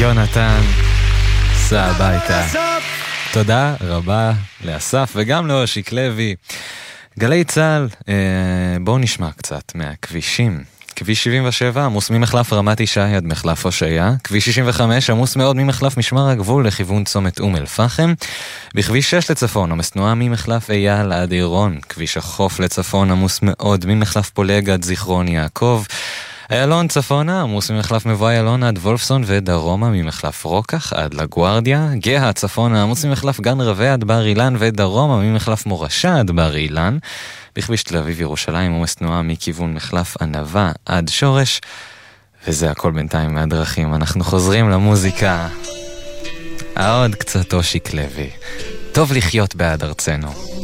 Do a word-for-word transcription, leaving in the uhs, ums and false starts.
יונתן, סע הביתה. תודה רבה לאסף וגם לאושיק לוי. גלי צהל, אה, בואו נשמע קצת מהכבישים. כביש שבעים ושבע עמוס ממחלף רמת ישי עד מחלף הושעיה. כביש שישים וחמש עמוס מאוד ממחלף משמר הגבול לכיוון צומת אום אל פחם. בכביש שש לצפון עומס תנועה ממחלף אייל עד עירון. כביש החוף לצפון עמוס מאוד ממחלף פולג עד זיכרון יעקב. איילון צפונה עמוס ממחלף מבוא איילון עד וולפסון ודרומה ממחלף רוקח עד לגוארדיה. גאה צפונה עמוס ממחלף גן רווה עד בר אילן ודרומה ממחלף מורשה עד בר אילן. בכביש תל אביב ירושלים עומס תנועה מכיוון מחלף ענבה עד שורש. וזה הכל בינתיים מהדרכים. אנחנו חוזרים למוזיקה. עוד קצת אושיק לוי. טוב לחיות בעד ארצנו.